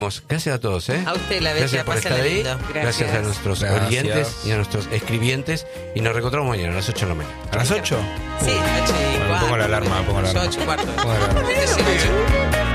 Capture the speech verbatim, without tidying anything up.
Gracias a todos, ¿eh? A usted, la Gracias bella, por estar pásenla ahí. lindo. Gracias. Gracias. a nuestros Gracias. oyentes y a nuestros escribientes. Y nos reencontramos mañana a las ocho de la mañana. ¿A las ocho? Sí, ocho y Bueno, cuarto. pongo la alarma, pongo la alarma. ocho y cuarto. Pongo la alarma. dieciocho.